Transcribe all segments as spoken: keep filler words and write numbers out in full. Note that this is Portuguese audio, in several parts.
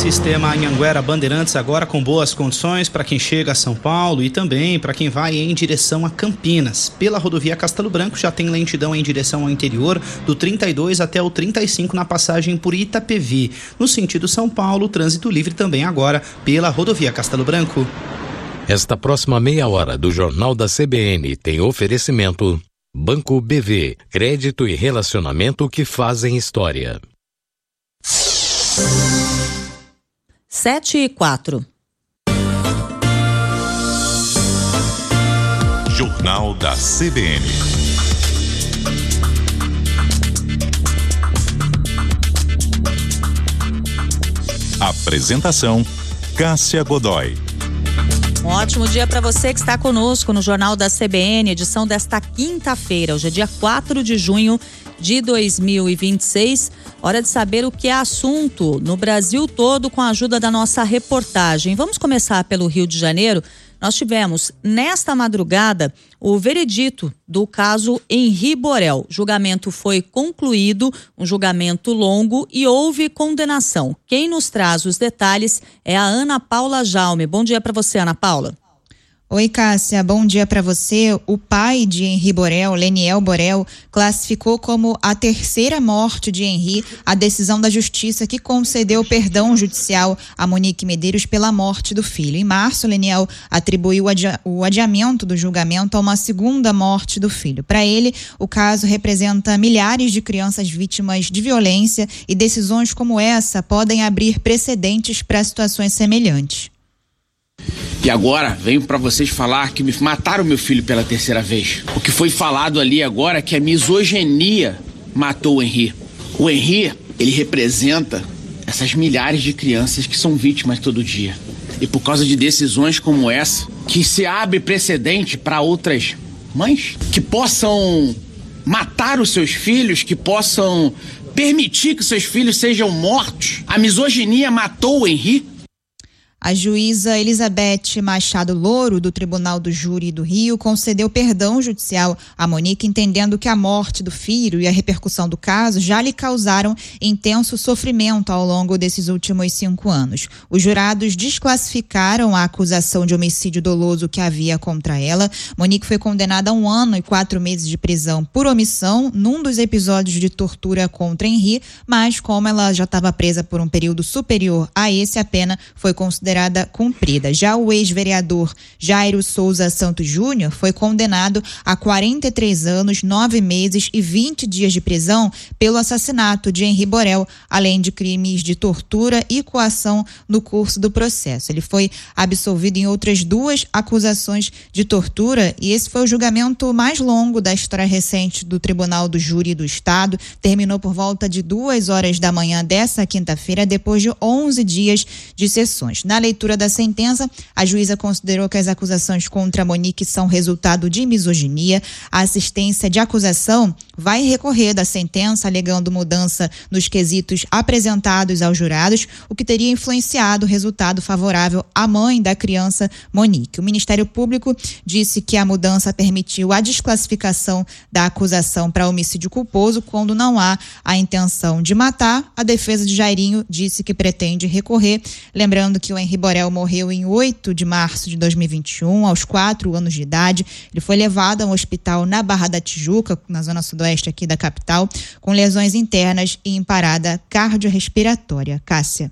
Sistema Anhanguera Bandeirantes agora com boas condições para quem chega a São Paulo e também para quem vai em direção a Campinas. Pela rodovia Castelo Branco já tem lentidão em direção ao interior do trinta e dois até o trinta e cinco na passagem por Itapevi. No sentido São Paulo, trânsito livre também agora pela rodovia Castelo Branco. Esta próxima meia hora do Jornal da C B N tem oferecimento Banco B V, crédito e relacionamento que fazem história. Sete e quatro. Jornal da C B N. Apresentação: Cássia Godoy. Um ótimo dia para você que está conosco no Jornal da C B N, edição desta quinta-feira. Hoje é dia quatro de junho de dois mil e vinte e seis. Hora de saber o que é assunto no Brasil todo com a ajuda da nossa reportagem. Vamos começar pelo Rio de Janeiro. Nós tivemos, nesta madrugada, o veredito do caso Henri Borel. O julgamento foi concluído, um julgamento longo e houve condenação. Quem nos traz os detalhes é a Ana Paula Jaume. Bom dia para você, Ana Paula. Oi, Cássia, bom dia para você. O pai de Henri Borel, Leniel Borel, classificou como a terceira morte de Henri a decisão da justiça que concedeu perdão judicial a Monique Medeiros pela morte do filho. Em março, Leniel atribuiu o adiamento do julgamento a uma segunda morte do filho. Para ele, o caso representa milhares de crianças vítimas de violência e decisões como essa podem abrir precedentes para situações semelhantes. E agora venho para vocês falar que me mataram meu filho pela terceira vez. O que foi falado ali agora é que a misoginia matou o Henri. O Henri, ele representa essas milhares de crianças que são vítimas todo dia. E por causa de decisões como essa, que se abre precedente para outras mães que possam matar os seus filhos, que possam permitir que seus filhos sejam mortos. A misoginia matou o Henri. A juíza Elizabeth Machado Louro, do Tribunal do Júri do Rio, concedeu perdão judicial a Monique, entendendo que a morte do filho e a repercussão do caso já lhe causaram intenso sofrimento ao longo desses últimos cinco anos. Os jurados desclassificaram a acusação de homicídio doloso que havia contra ela. Monique foi condenada a um ano e quatro meses de prisão por omissão num dos episódios de tortura contra Henri, mas como ela já estava presa por um período superior a esse, a pena foi considerada cumprida. Já o ex-vereador Jairo Souza Santos Júnior foi condenado a quarenta e três anos, nove meses e vinte dias de prisão pelo assassinato de Henri Borel, além de crimes de tortura e coação no curso do processo. Ele foi absolvido em outras duas acusações de tortura e esse foi o julgamento mais longo da história recente do Tribunal do Júri do Estado. Terminou por volta de duas horas da manhã dessa quinta-feira, depois de onze dias de sessões. Na leitura da sentença, a juíza considerou que as acusações contra Monique são resultado de misoginia. A assistência de acusação vai recorrer da sentença, alegando mudança nos quesitos apresentados aos jurados, o que teria influenciado o resultado favorável à mãe da criança, Monique. O Ministério Público disse que a mudança permitiu a desclassificação da acusação para homicídio culposo quando não há a intenção de matar. A defesa de Jairinho disse que pretende recorrer, lembrando que o Henri Borel morreu em oito de março de dois mil e vinte e um, aos quatro anos de idade. Ele foi levado a um hospital na Barra da Tijuca, na zona sudoeste aqui da capital, com lesões internas e em parada cardiorrespiratória. Cássia.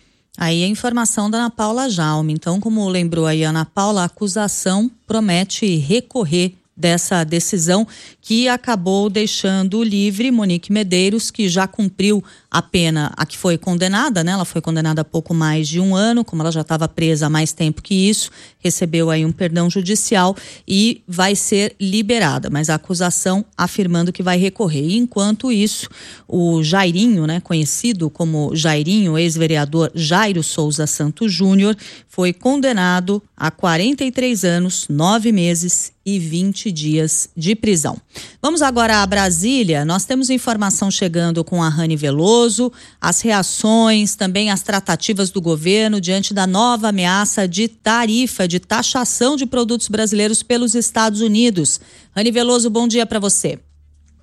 Aí a informação da Ana Paula Jaume. Então, como lembrou aí a Ana Paula, a acusação promete recorrer dessa decisão que acabou deixando livre Monique Medeiros, que já cumpriu a pena a que foi condenada, né? Ela foi condenada há pouco mais de um ano, como ela já estava presa há mais tempo que isso, recebeu aí um perdão judicial e vai ser liberada, mas a acusação afirmando que vai recorrer. E enquanto isso, o Jairinho, né, conhecido como Jairinho, ex-vereador Jairo Souza Santos Júnior, foi condenado a quarenta e três anos, nove meses e vinte dias de prisão. Vamos agora a Brasília. Nós temos informação chegando com a Rani Veloso, as reações, também as tratativas do governo diante da nova ameaça de tarifa, de taxação de produtos brasileiros pelos Estados Unidos. Rani Veloso, bom dia para você.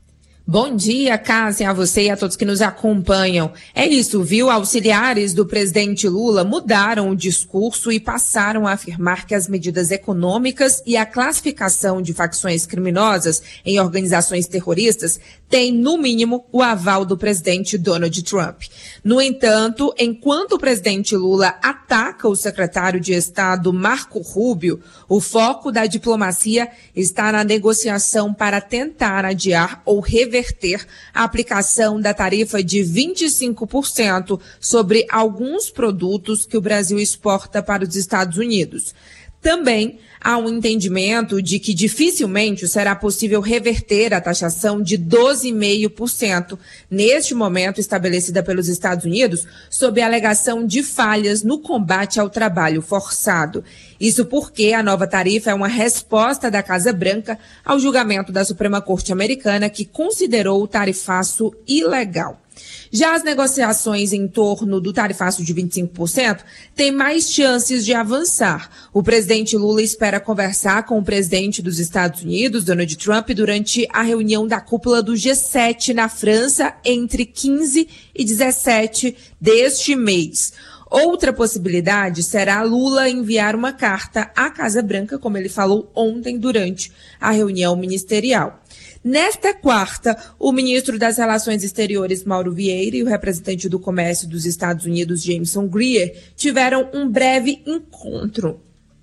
Bom dia, Cássia, a você e a todos que nos acompanham. É isso, viu? Auxiliares do presidente Lula mudaram o discurso e passaram a afirmar que as medidas econômicas e a classificação de facções criminosas em organizações terroristas têm, no mínimo, o aval do presidente Donald Trump. No entanto, enquanto o presidente Lula ataca o secretário de Estado Marco Rubio, o foco da diplomacia está na negociação para tentar adiar ou reverter a aplicação da tarifa de vinte e cinco por cento sobre alguns produtos que o Brasil exporta para os Estados Unidos. Também há um entendimento de que dificilmente será possível reverter a taxação de doze vírgula cinco por cento, neste momento estabelecida pelos Estados Unidos, sob a alegação de falhas no combate ao trabalho forçado. Isso porque a nova tarifa é uma resposta da Casa Branca ao julgamento da Suprema Corte Americana, que considerou o tarifaço ilegal. Já as negociações em torno do tarifaço de vinte e cinco por cento têm mais chances de avançar. O presidente Lula espera conversar com o presidente dos Estados Unidos, Donald Trump, durante a reunião da cúpula do G sete na França entre quinze e dezessete deste mês. Outra possibilidade será Lula enviar uma carta à Casa Branca, como ele falou ontem durante a reunião ministerial. Nesta quarta, o ministro das Relações Exteriores, Mauro Vieira, e o representante do Comércio dos Estados Unidos, Jameson Greer, tiveram um breve encontro.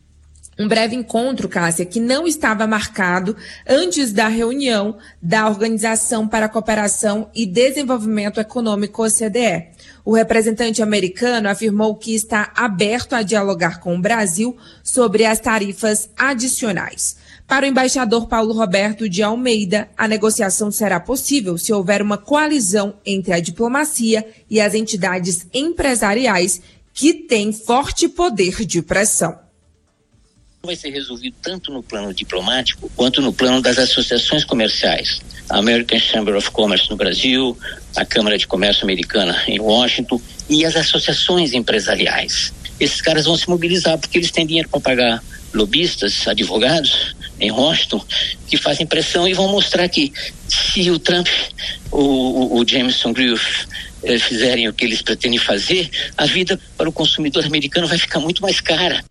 Um breve encontro, Cássia, que não estava marcado antes da reunião da Organização para a Cooperação e Desenvolvimento Econômico, O C D E. O representante americano afirmou que está aberto a dialogar com o Brasil sobre as tarifas adicionais. Para o embaixador Paulo Roberto de Almeida, a negociação será possível se houver uma coalizão entre a diplomacia e as entidades empresariais que têm forte poder de pressão. Vai ser resolvido tanto no plano diplomático quanto no plano das associações comerciais. A American Chamber of Commerce no Brasil, a Câmara de Comércio Americana em Washington e as associações empresariais. Esses caras vão se mobilizar porque eles têm dinheiro para pagar lobistas, advogados em Washington, que fazem pressão e vão mostrar que se o Trump, o, o, o Jameson Greer eh, fizerem o que eles pretendem fazer, a vida para o consumidor americano vai ficar muito mais cara.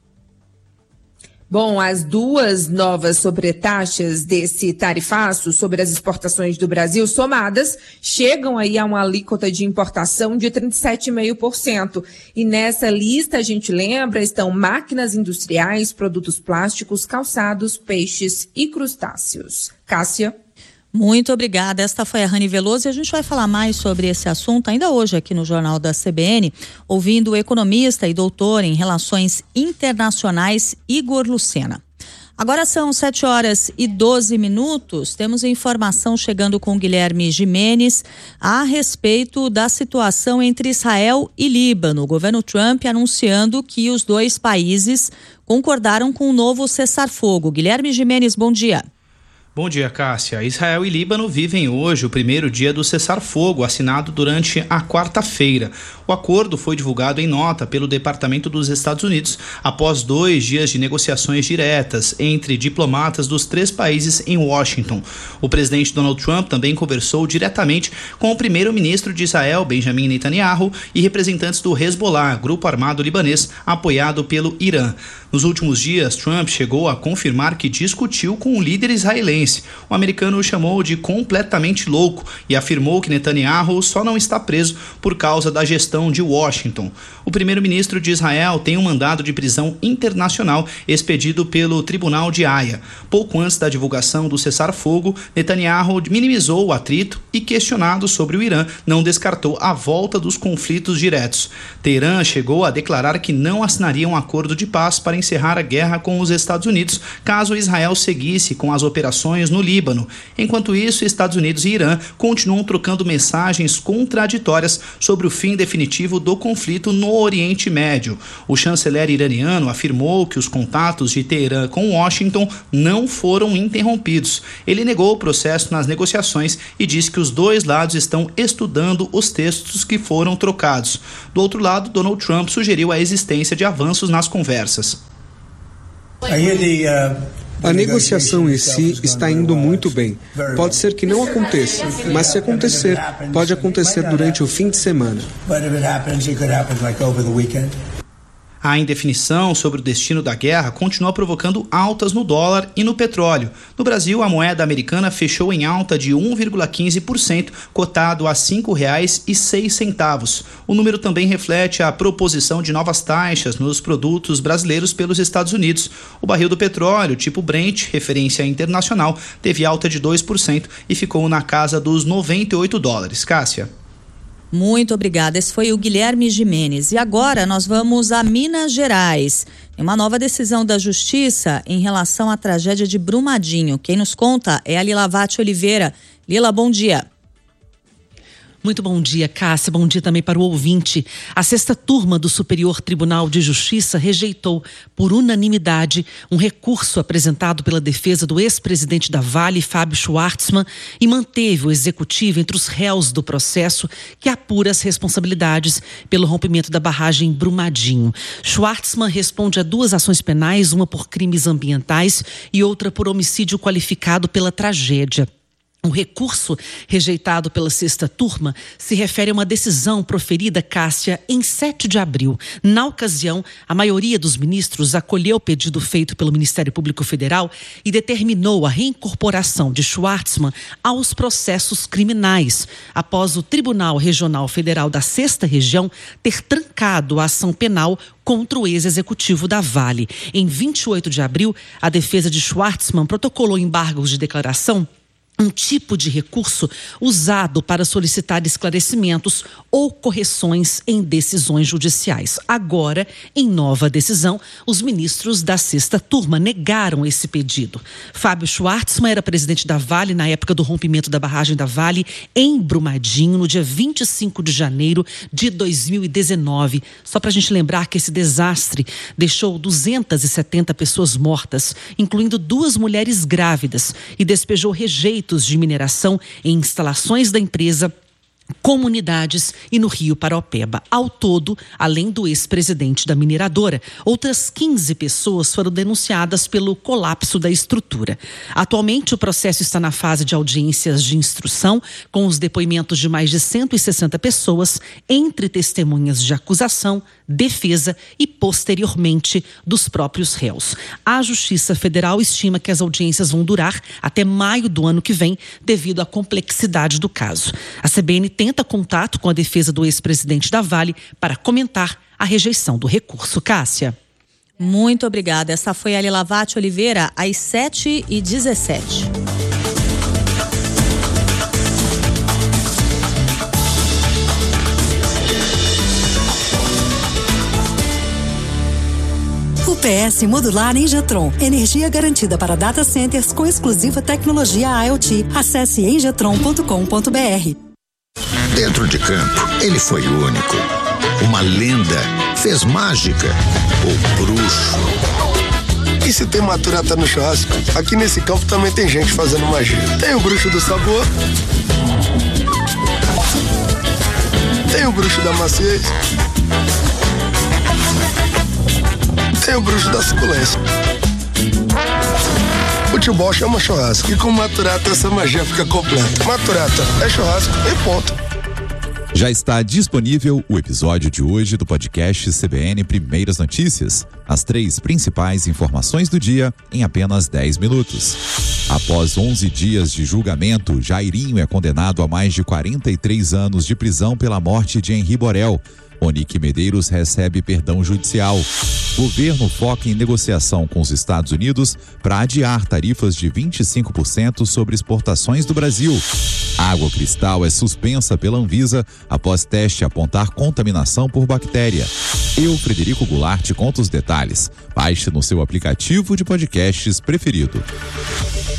Bom, as duas novas sobretaxas desse tarifaço sobre as exportações do Brasil somadas chegam aí a uma alíquota de importação de trinta e sete vírgula cinco por cento. E nessa lista, a gente lembra, estão máquinas industriais, produtos plásticos, calçados, peixes e crustáceos. Cássia? Muito obrigada. Esta foi a Rani Veloso e a gente vai falar mais sobre esse assunto ainda hoje aqui no Jornal da C B N, ouvindo o economista e doutor em Relações Internacionais, Igor Lucena. Agora são sete horas e doze minutos. Temos informação chegando com Guilherme Gimenez a respeito da situação entre Israel e Líbano. O governo Trump anunciando que os dois países concordaram com um novo cessar-fogo. Guilherme Gimenez, bom dia. Bom dia, Cássia. Israel e Líbano vivem hoje o primeiro dia do cessar-fogo, assinado durante a quarta-feira. O acordo foi divulgado em nota pelo Departamento dos Estados Unidos após dois dias de negociações diretas entre diplomatas dos três países em Washington. O presidente Donald Trump também conversou diretamente com o primeiro-ministro de Israel, Benjamin Netanyahu, e representantes do Hezbollah, grupo armado libanês apoiado pelo Irã. Nos últimos dias, Trump chegou a confirmar que discutiu com o líder israelense. O americano o chamou de completamente louco e afirmou que Netanyahu só não está preso por causa da gestão de Washington. O primeiro-ministro de Israel tem um mandado de prisão internacional expedido pelo Tribunal de Haia. Pouco antes da divulgação do cessar-fogo, Netanyahu minimizou o atrito e, questionado sobre o Irã, não descartou a volta dos conflitos diretos. Teherã chegou a declarar que não assinaria um acordo de paz para encerrar a guerra com os Estados Unidos, caso Israel seguisse com as operações no Líbano. Enquanto isso, Estados Unidos e Irã continuam trocando mensagens contraditórias sobre o fim definitivo do conflito no Oriente Médio. O chanceler iraniano afirmou que os contatos de Teherã com Washington não foram interrompidos. Ele negou o processo nas negociações e disse que os dois lados estão estudando os textos que foram trocados. Do outro lado, Donald Trump sugeriu a existência de avanços nas conversas. I hear the uh, A negociação em si está indo muito bem. Pode ser que não aconteça, mas se acontecer, pode acontecer durante o fim de semana. A indefinição sobre o destino da guerra continua provocando altas no dólar e no petróleo. No Brasil, a moeda americana fechou em alta de um vírgula quinze por cento, cotado a cinco reais e seis centavos. O número também reflete a proposição de novas taxas nos produtos brasileiros pelos Estados Unidos. O barril do petróleo, tipo Brent, referência internacional, teve alta de dois por cento e ficou na casa dos noventa e oito dólares. Cássia. Muito obrigada. Esse foi o Guilherme Gimenez. E agora nós vamos a Minas Gerais. Tem uma nova decisão da Justiça em relação à tragédia de Brumadinho. Quem nos conta é a Lila Vatti Oliveira. Lila, bom dia. Muito bom dia, Cássia. Bom dia também para o ouvinte. A sexta turma do Superior Tribunal de Justiça rejeitou, por unanimidade, um recurso apresentado pela defesa do ex-presidente da Vale, Fábio Schwartzman, e manteve o executivo entre os réus do processo que apura as responsabilidades pelo rompimento da barragem Brumadinho. Schwartzman responde a duas ações penais, uma por crimes ambientais e outra por homicídio qualificado pela tragédia. O recurso rejeitado pela sexta turma se refere a uma decisão proferida, Cássia, em sete de abril. Na ocasião, a maioria dos ministros acolheu o pedido feito pelo Ministério Público Federal e determinou a reincorporação de Schwartzman aos processos criminais, após o Tribunal Regional Federal da Sexta Região ter trancado a ação penal contra o ex-executivo da Vale. Em vinte e oito de abril, a defesa de Schwartzman protocolou embargos de declaração, um tipo de recurso usado para solicitar esclarecimentos ou correções em decisões judiciais. Agora, em nova decisão, os ministros da sexta turma negaram esse pedido. Fábio Schwartzman era presidente da Vale na época do rompimento da barragem da Vale em Brumadinho, no dia vinte e cinco de janeiro de dois mil e dezenove. Só para a gente lembrar que esse desastre deixou duzentas e setenta pessoas mortas, incluindo duas mulheres grávidas, e despejou rejeito de mineração em instalações da empresa, comunidades e no Rio Paraopeba. Ao todo, além do ex-presidente da mineradora, outras quinze pessoas foram denunciadas pelo colapso da estrutura. Atualmente, o processo está na fase de audiências de instrução, com os depoimentos de mais de cento e sessenta pessoas, entre testemunhas de acusação, defesa e, posteriormente, dos próprios réus. A Justiça Federal estima que as audiências vão durar até maio do ano que vem, devido à complexidade do caso. A C B N tenta contato com a defesa do ex-presidente da Vale para comentar a rejeição do recurso. Cássia. Muito obrigada. Essa foi a Lila Vatti Oliveira, às sete e dezessete. U P S modular Engetron. Energia garantida para data centers com exclusiva tecnologia IoT. Acesse engetron ponto com ponto br. Dentro de campo, ele foi único. Uma lenda, fez mágica, o bruxo. E se tem maturata no churrasco, aqui nesse campo também tem gente fazendo magia. Tem o bruxo do sabor, tem o bruxo da maciez, tem o bruxo da suculência. Futebol chama churrasco e com maturata essa magia fica completa. Maturata é churrasco e ponto. Já está disponível o episódio de hoje do podcast C B N Primeiras Notícias. As três principais informações do dia em apenas dez minutos. Após onze dias de julgamento, Jairinho é condenado a mais de quarenta e três anos de prisão pela morte de Henri Borel. Monique Medeiros recebe perdão judicial. Governo foca em negociação com os Estados Unidos para adiar tarifas de vinte e cinco por cento sobre exportações do Brasil. Água Cristal é suspensa pela Anvisa após teste apontar contaminação por bactéria. Eu, Frederico Goulart, conto os detalhes. Baixe no seu aplicativo de podcasts preferido.